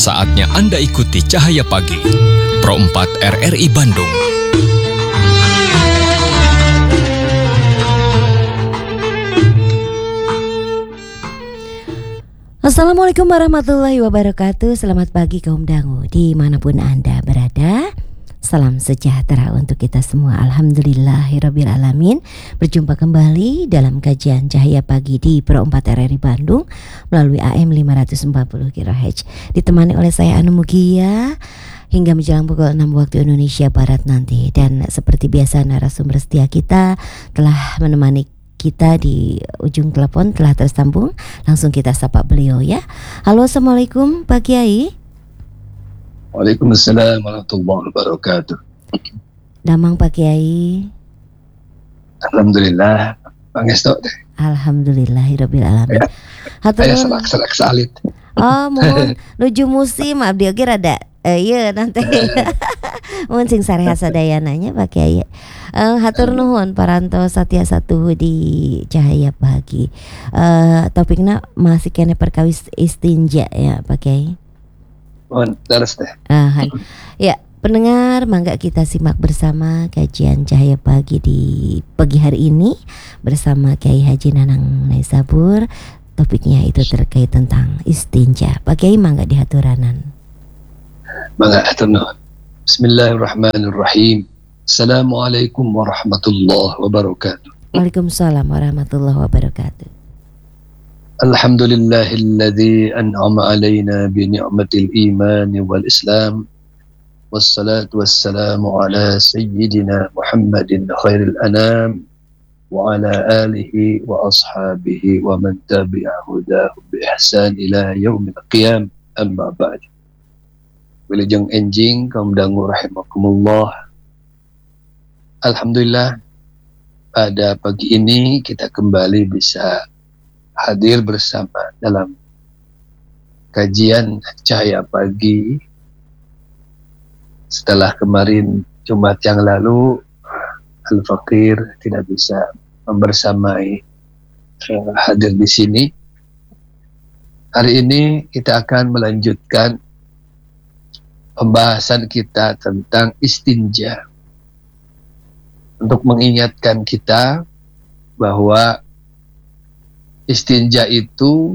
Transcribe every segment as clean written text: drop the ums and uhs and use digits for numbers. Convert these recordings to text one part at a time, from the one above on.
Saatnya Anda ikuti Cahaya Pagi, Pro 4 RRI Bandung. Assalamualaikum warahmatullahi wabarakatuh. Selamat pagi kaum dangu dimanapun Anda berada. Salam sejahtera untuk kita semua. Alhamdulillahirrabbilalamin. Berjumpa kembali dalam kajian Cahaya Pagi di Pro 4 RRI Bandung melalui AM 540 kHz. Ditemani oleh saya Anu Mugia hingga menjelang pukul 6 waktu Indonesia Barat nanti. Dan seperti biasa narasumber setia kita telah menemani kita di ujung telepon, telah tersambung. Langsung kita sapa beliau ya. Halo, Assalamualaikum Pak Kiai. Waalaikumsalam warahmatullahi wabarakatuh. Damang Pak Kiai. Alhamdulillah, pangestu deh. Alhamdulillahirrabbilalamin. Saya selak salit. Oh, mohon nuju musim abdi oge rada iya nanti. Mun sing sareha sadayananya Pak Kiai. Hatur nuhun paranto satya satu di Cahaya Pagi. Topiknya masih kene perkawis istinja ya Pak Kiai. Mohon terus deh. Ya, pendengar, mangga kita simak bersama kajian Cahaya Pagi di pagi hari ini bersama Kiai Haji Nanang Naisabur. Topiknya itu terkait tentang istinja. Pak Kiai mangga dihaturanan. Mangga hatur nuhun. Bismillahirrahmanirrahim. Assalamualaikum warahmatullahi wabarakatuh. Waalaikumsalam warahmatullahi wabarakatuh. Alhamdulillahilladzi an'ama alaina bi ni'matil iman wal islam. Wassalatu wassalamu ala sayyidina Muhammadin khairil anam wa ala alihi wa ashabihi wa man tabi'a hudahu bi ihsan ila yaumil qiyam. Amma ba'd. Wilujeng enjing kaum dangu rahimakumullah. Alhamdulillah, pada pagi ini kita kembali bisa hadir bersama dalam kajian Cahaya Pagi. Setelah kemarin Jumat yang lalu Al-Fakir tidak bisa membersamai hadir di sini. Hari ini kita akan melanjutkan pembahasan kita tentang istinja, untuk mengingatkan kita bahwa istinja itu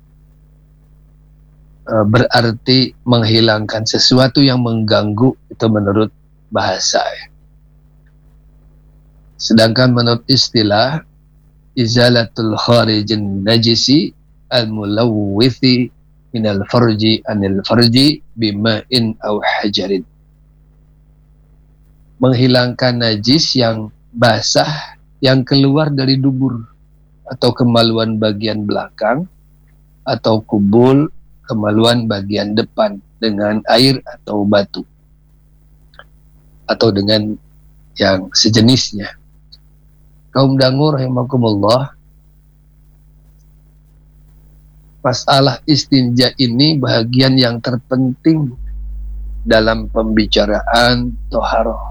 berarti menghilangkan sesuatu yang mengganggu, itu menurut bahasa. Sedangkan menurut istilah izalatul kharijin najisi al-mulawwithi minal farji anil farji bima'in aw hajarin. Menghilangkan najis yang basah yang keluar dari dubur atau kemaluan bagian belakang atau kubul kemaluan bagian depan dengan air atau batu atau dengan yang sejenisnya. Kaum dangu rahimakumullah, masalah istinja ini bagian yang terpenting dalam pembicaraan toharoh.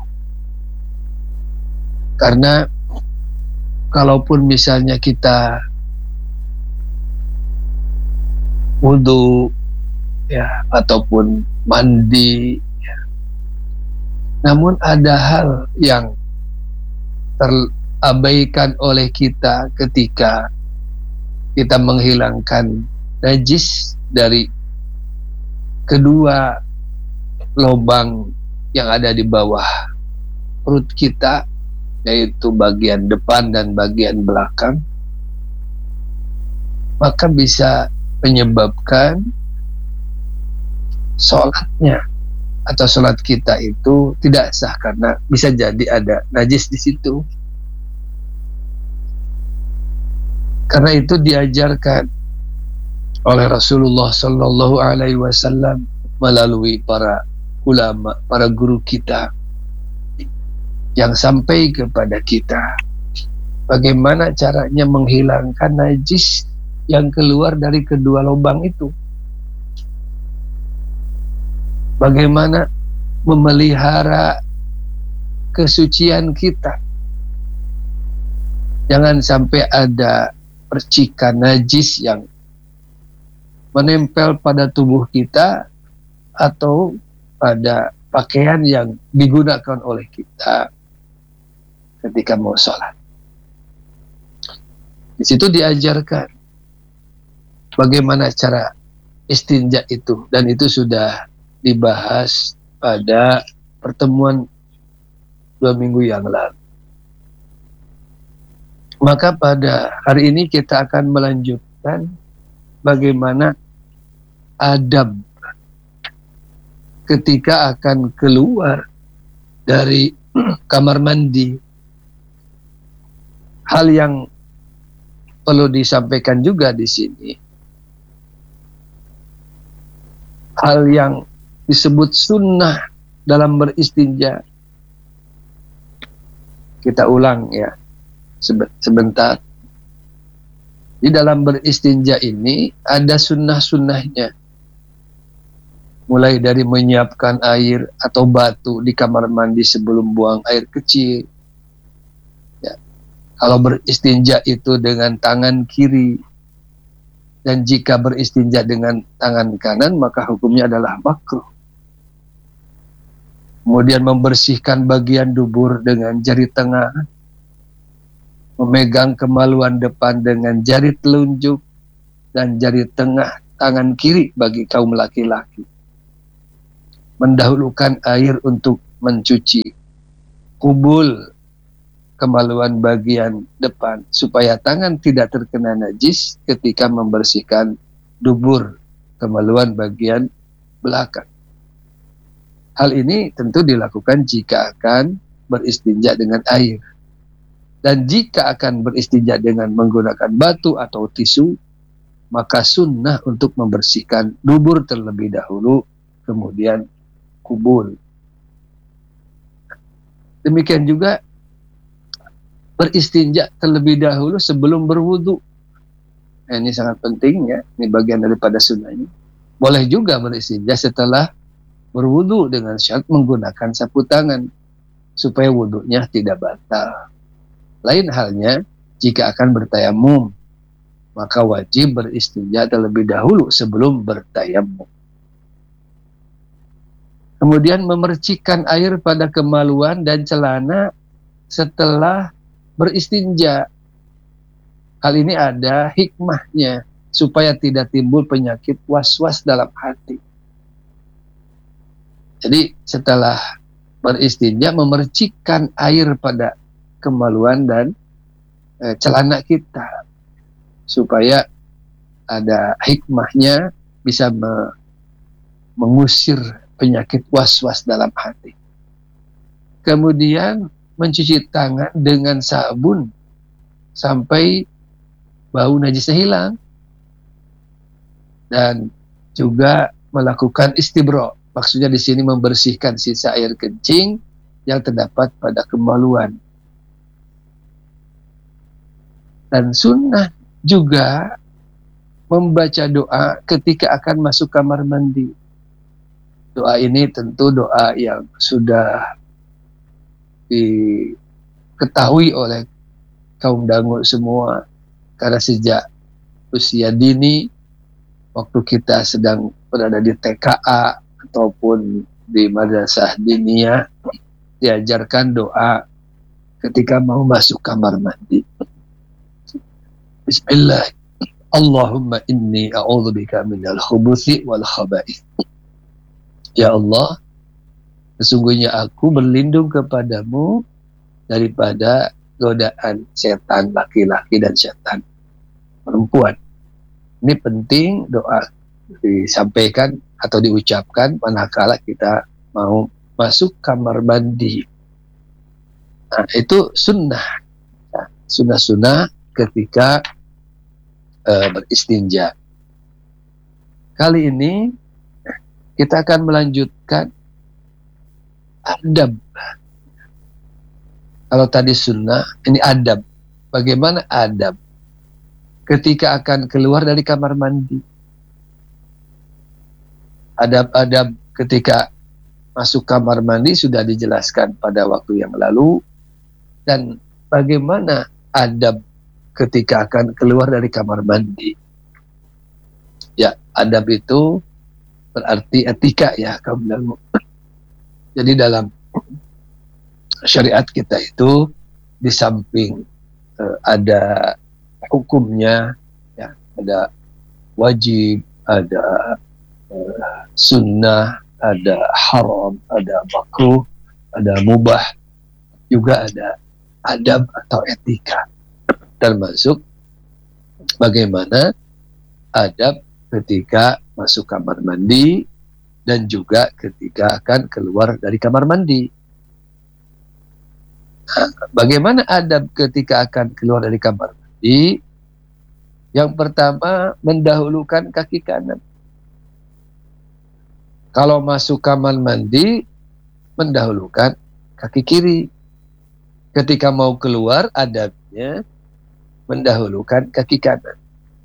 Karena kalaupun misalnya kita wudu ya ataupun mandi ya, namun ada hal yang terabaikan oleh kita ketika kita menghilangkan najis dari kedua lubang yang ada di bawah perut kita, yaitu bagian depan dan bagian belakang, maka bisa menyebabkan sholatnya atau sholat kita itu tidak sah karena bisa jadi ada najis di situ. Karena itu diajarkan oleh Rasulullah Sallallahu Alaihi Wasallam melalui para ulama, para guru kita, yang sampai kepada kita bagaimana caranya menghilangkan najis yang keluar dari kedua lubang itu, bagaimana memelihara kesucian kita. Jangan sampai ada percikan najis yang menempel pada tubuh kita atau pada pakaian yang digunakan oleh kita ketika mau sholat. Di situ diajarkan bagaimana cara istinja itu, dan itu sudah dibahas pada pertemuan 2 minggu yang lalu. Maka pada hari ini kita akan melanjutkan bagaimana adab ketika akan keluar dari kamar mandi. Hal yang perlu disampaikan juga di sini, hal yang disebut sunnah dalam beristinja. Kita ulang ya sebentar. Di dalam beristinja ini ada sunnah-sunnahnya. Mulai dari menyiapkan air atau batu di kamar mandi sebelum buang air kecil. Ya. Kalau beristinja itu dengan tangan kiri, dan jika beristinja dengan tangan kanan, maka hukumnya adalah makruh. Kemudian membersihkan bagian dubur dengan jari tengah, memegang kemaluan depan dengan jari telunjuk dan jari tengah tangan kiri bagi kaum laki-laki. Mendahulukan air untuk mencuci kubul kemaluan bagian depan supaya tangan tidak terkena najis ketika membersihkan dubur kemaluan bagian belakang. Hal ini tentu dilakukan jika akan beristinja dengan air. Dan jika akan beristinja dengan menggunakan batu atau tisu, maka sunnah untuk membersihkan dubur terlebih dahulu, kemudian kubul. Demikian juga beristinja terlebih dahulu sebelum berwudu. Nah, ini sangat penting ya, ini bagian daripada sunnahnya. Boleh juga beristinja setelah berwudu dengan syarat menggunakan sapu tangan supaya wudunya tidak batal. Lain halnya jika akan bertayamum, maka wajib beristinja terlebih dahulu sebelum bertayamum. Kemudian memercikkan air pada kemaluan dan celana setelah beristinja. Hal ini ada hikmahnya supaya tidak timbul penyakit was-was dalam hati. Jadi setelah beristinja memercikkan air pada kemaluan dan celana kita supaya ada hikmahnya, bisa mengusir penyakit was-was dalam hati. Kemudian mencuci tangan dengan sabun sampai bau najisnya hilang, dan juga melakukan istibro. Maksudnya di sini membersihkan sisa air kencing yang terdapat pada kemaluan. Dan sunnah juga membaca doa ketika akan masuk kamar mandi. Doa ini tentu doa yang sudah diketahui oleh kaum dangu semua, karena sejak usia dini, waktu kita sedang berada di TKA ataupun di madrasah diniyah, diajarkan doa ketika mau masuk kamar mandi. Bismillah, Allahumma inni a'udzubika minal khubuthi wal khaba'ith. Ya Allah, sesungguhnya aku berlindung kepadamu daripada godaan setan laki-laki dan setan perempuan. Ini penting doa disampaikan atau diucapkan manakala kita mau masuk kamar mandi. Nah, itu sunnah. Sunnah-sunnah ketika beristinja. Kali ini kita akan melanjutkan adab. Kalau tadi sunnah, ini adab. Bagaimana adab ketika akan keluar dari kamar mandi? Adab-adab ketika masuk kamar mandi sudah dijelaskan pada waktu yang lalu. Dan bagaimana adab ketika akan keluar dari kamar mandi? Ya, adab itu berarti etika ya kaum dangu. Jadi dalam syariat kita itu di samping ada hukumnya, ya, ada wajib, ada sunnah, ada haram, ada makruh, ada mubah, juga ada adab atau etika, termasuk bagaimana adab ketika masuk kamar mandi dan juga ketika akan keluar dari kamar mandi. Nah, bagaimana adab ketika akan keluar dari kamar mandi? Yang pertama, mendahulukan kaki kanan. Kalau masuk kamar mandi, mendahulukan kaki kiri. Ketika mau keluar, adabnya mendahulukan kaki kanan.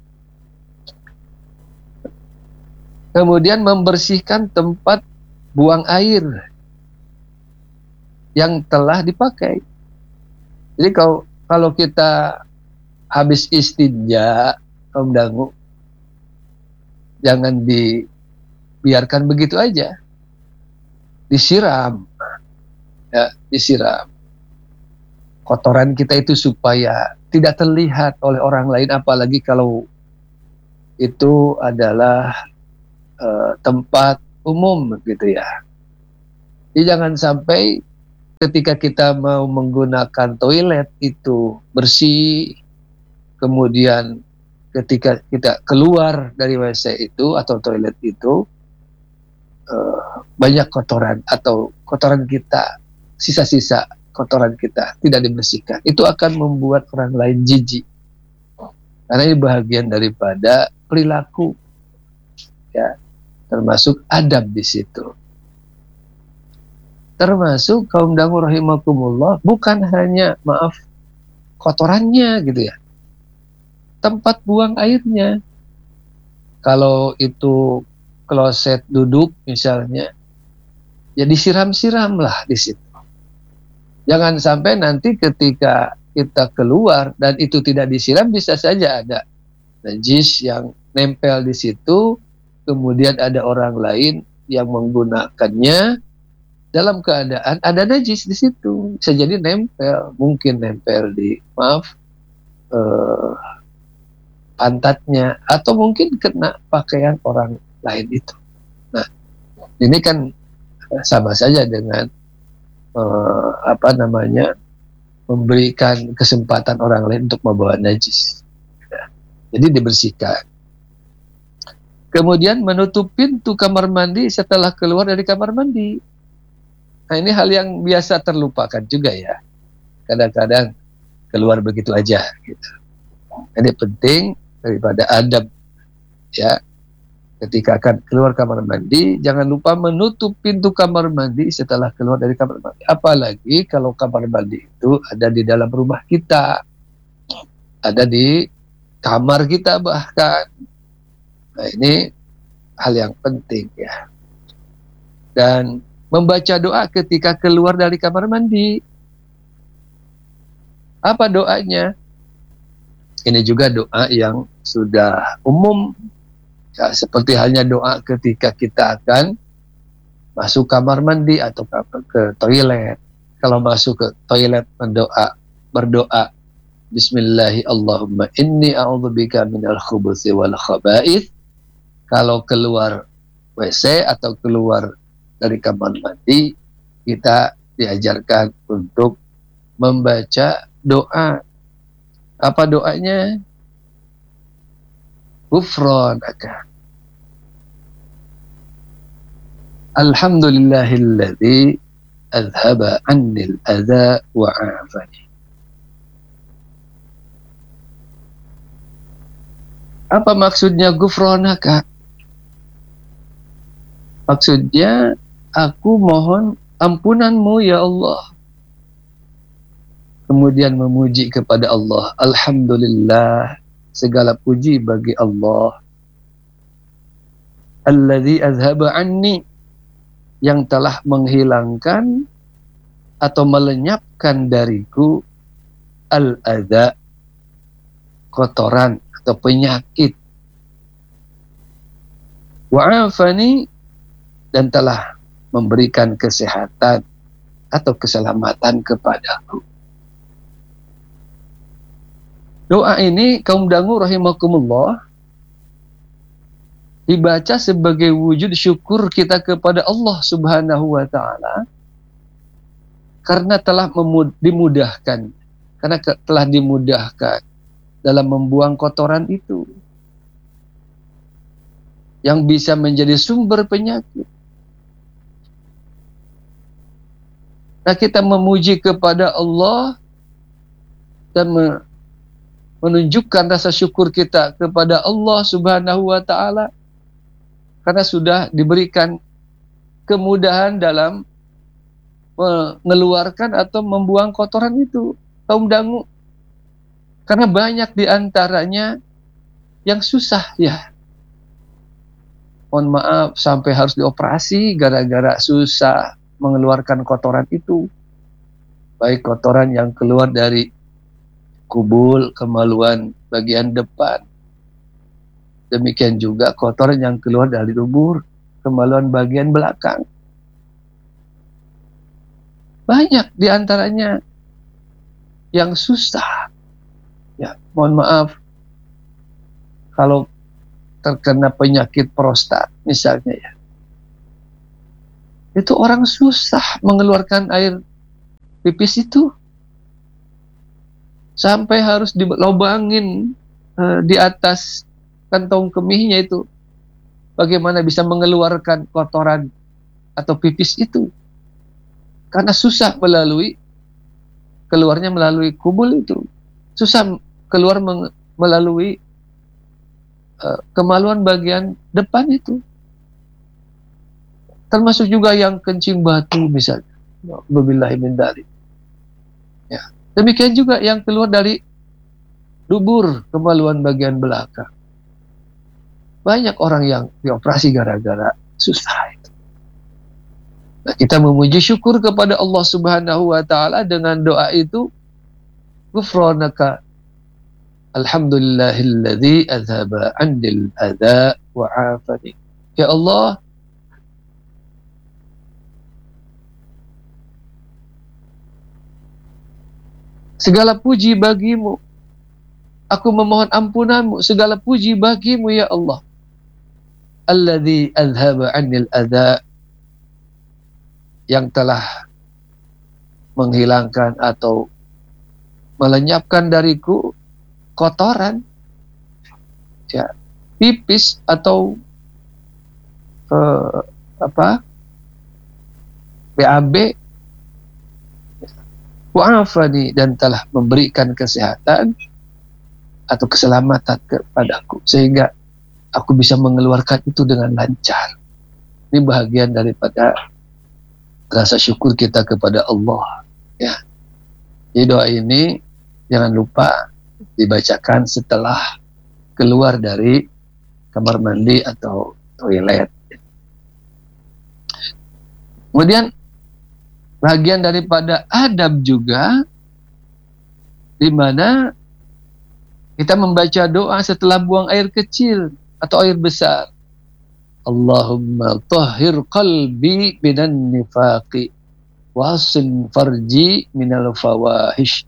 Kemudian membersihkan tempat buang air yang telah dipakai. Jadi kalau kita habis istinja, kaum dangu, jangan dibiarkan begitu aja. Disiram. Ya, disiram. Kotoran kita itu supaya tidak terlihat oleh orang lain, apalagi kalau itu adalah tempat umum gitu ya. Jadi jangan sampai ketika kita mau menggunakan toilet itu bersih, kemudian ketika kita keluar dari WC itu atau toilet itu banyak kotoran atau kotoran kita, sisa-sisa kotoran kita tidak dibersihkan, itu akan membuat orang lain jijik. Karena ini bagian daripada perilaku, ya, termasuk adab di situ. Termasuk kaum dangu rahimakumullah, bukan hanya kotorannya gitu ya, tempat buang airnya. Kalau itu kloset duduk misalnya, ya disiram-siram lah di situ. Jangan sampai nanti ketika kita keluar dan itu tidak disiram, bisa saja ada najis yang nempel di situ, kemudian ada orang lain yang menggunakannya dalam keadaan ada najis di situ. Bisa jadi nempel, mungkin nempel di pantatnya, atau mungkin kena pakaian orang lain itu. Nah, ini kan sama saja dengan memberikan kesempatan orang lain untuk membawa najis. Ya. Jadi dibersihkan. Kemudian menutup pintu kamar mandi setelah keluar dari kamar mandi. Nah, ini hal yang biasa terlupakan juga ya. Kadang-kadang keluar begitu aja gitu. Ini penting daripada adab ya. Ketika akan keluar kamar mandi, jangan lupa menutup pintu kamar mandi setelah keluar dari kamar mandi. Apalagi kalau kamar mandi itu ada di dalam rumah kita, ada di kamar kita bahkan. Nah, ini hal yang penting ya. Dan membaca doa ketika keluar dari kamar mandi. Apa doanya? Ini juga doa yang sudah umum. Ya, seperti halnya doa ketika kita akan masuk kamar mandi atau ke toilet. Kalau masuk ke toilet berdoa Bismillahi Allahumma inni a'udzubika minal khubuthi wal khaba'ith. Kalau keluar WC atau keluar dari kamar mandi, kita diajarkan untuk membaca doa. Apa doanya? Ghufranaka. Alhamdulillahilladzi adhaba annil adha wa afani. Apa maksudnya ghufranaka? Maksudnya, aku mohon ampunanmu ya Allah. Kemudian memuji kepada Allah. Alhamdulillah, segala puji bagi Allah. Alladzi azhaba anni, yang telah menghilangkan atau melenyapkan dariku al-adha, kotoran atau penyakit. Wa afani, dan telah memberikan kesehatan atau keselamatan kepadaku. Doa ini kaum dangu rahimakumullah dibaca sebagai wujud syukur kita kepada Allah Subhanahu wa taala karena telah dimudahkan, karena telah dimudahkan dalam membuang kotoran itu yang bisa menjadi sumber penyakit. Nah, kita memuji kepada Allah dan menunjukkan rasa syukur kita kepada Allah Subhanahu wa taala karena sudah diberikan kemudahan dalam mengeluarkan atau membuang kotoran itu, kaum dangu. Karena banyak di antaranya yang susah ya. Mohon maaf sampai harus dioperasi gara-gara susah mengeluarkan kotoran itu. Baik kotoran yang keluar dari kubul, kemaluan bagian depan. Demikian juga kotoran yang keluar dari dubur, kemaluan bagian belakang. Banyak di antaranya yang susah. Ya, mohon maaf kalau terkena penyakit prostat misalnya ya. Itu orang susah mengeluarkan air pipis itu. Sampai harus dilobangin di atas kantong kemihnya itu. Bagaimana bisa mengeluarkan kotoran atau pipis itu? Karena susah keluarnya melalui kubul itu. Susah keluar melalui kemaluan bagian depan itu. Termasuk juga yang kencing batu misalnya. Wabillahi min dzalik. Ya. Demikian juga yang keluar dari dubur, kemaluan bagian belakang. Banyak orang yang dioperasi gara-gara susah itu. Nah, kita memuji syukur kepada Allah Subhanahu wa taala dengan doa itu, Ghufranaka alhamdulillahilladzi azhaba 'anil adza wa 'afani. Ya Allah, segala puji bagimu. Aku memohon ampunanmu. Segala puji bagimu ya Allah. Alladzi azhaba 'anil adza, yang telah menghilangkan atau melenyapkan dariku kotoran, ya, pipis atau BAB, wa'afani, dan telah memberikan kesehatan atau keselamatan kepadaku sehingga aku bisa mengeluarkan itu dengan lancar. Ini bahagian daripada rasa syukur kita kepada Allah, ya. Jadi doa ini jangan lupa dibacakan setelah keluar dari kamar mandi atau toilet. Kemudian bagian daripada adab juga, di mana kita membaca doa setelah buang air kecil atau air besar. Allahumma tahhir qalbi minan nifaqi wasin farji minal fawahish.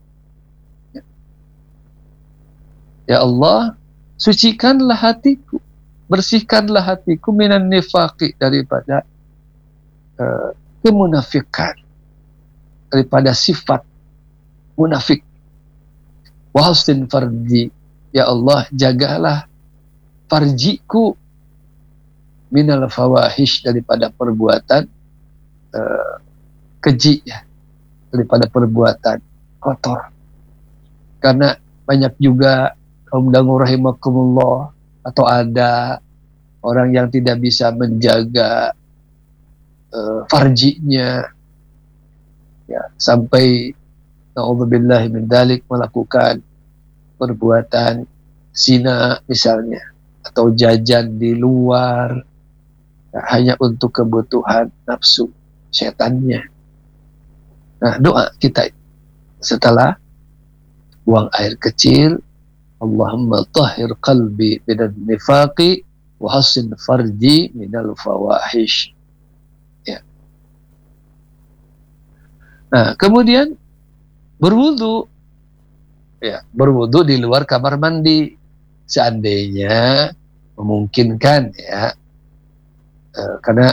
Ya Allah, sucikanlah hatiku, bersihkanlah hatiku minan nifaqi, daripada kemunafikan, daripada sifat munafik. Wasin farji, ya Allah, jagalah farjiku minal fawahish, daripada perbuatan keji, ya, daripada perbuatan kotor. Karena banyak juga kaum dangu rahimakumullah, atau ada orang yang tidak bisa menjaga farjinya, ya, sampai na'udzubillahi min dzalik melakukan perbuatan zina misalnya, atau jajan di luar, ya, hanya untuk kebutuhan nafsu setannya. Nah, doa kita setelah buang air kecil, Allahumma tahhir qalbi minan nifaqi wa hassin farji minal fawahish. Nah, kemudian berwudu. Ya, berwudu di luar kamar mandi. Seandainya memungkinkan ya. Karena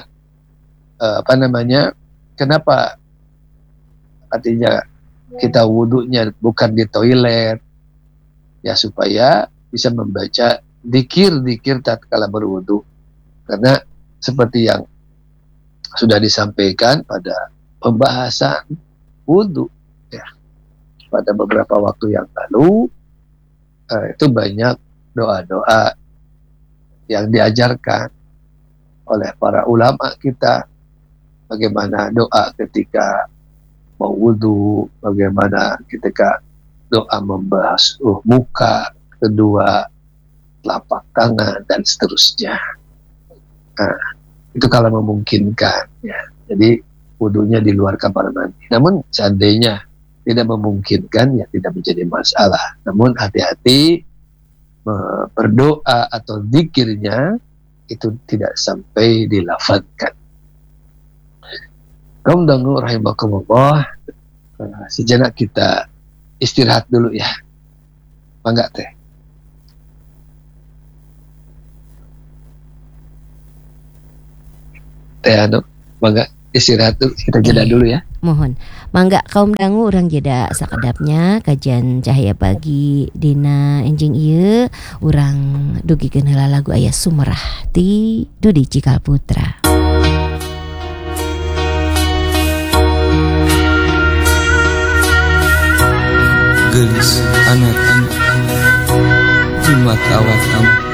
kenapa artinya kita wudunya bukan di toilet, ya supaya bisa membaca dikir-dikir tatkala berwudu. Karena seperti yang sudah disampaikan pada pembahasan wudu ya pada beberapa waktu yang lalu, itu banyak doa-doa yang diajarkan oleh para ulama kita, bagaimana doa ketika mau wudu, bagaimana ketika doa membasuh muka, kedua telapak tangan dan seterusnya. Nah, itu kalau memungkinkan ya. Jadi wudunya di luar kamar mandi. Namun seandainya tidak memungkinkan ya tidak menjadi masalah. Namun hati-hati berdoa atau zikirnya itu tidak sampai dilafadzkan. Kaum dangu rahimakumullah, sejenak kita istirahat dulu ya. Mangga teh. Teh anu, mangga istirahat dulu, kita jeda dulu ya. Mohon mangga kaum dangu urang jeda sakedapnya kajian Cahaya Pagi dina enjing ieu urang dugikeun heula lagu aya Sumerah ti Dudi Cikal Putra. Gelis anak-anak jimat awak